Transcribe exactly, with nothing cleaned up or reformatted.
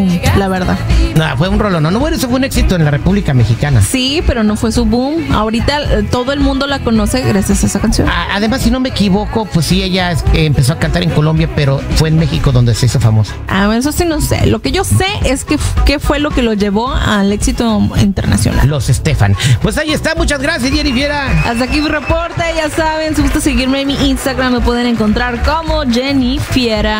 la verdad. No, fue un rollo, no, no, bueno, eso fue un éxito en la República Mexicana. Sí, pero no fue su boom. Ahorita eh, todo el mundo la conoce gracias a esa canción. A- Además, si no me equivoco, pues sí, ella es- eh, empezó a cantar en Colombia, pero fue en México donde se hizo famosa. Ah, eso sí no sé. Lo que yo sé es que f- qué fue lo que lo llevó al éxito internacional. Los Estefan. Pues ahí está, muchas gracias, Jenny Fiera. Hasta aquí mi reporte, ya saben, si gusta seguirme en mi Instagram me pueden encontrar como Jenny Fiera.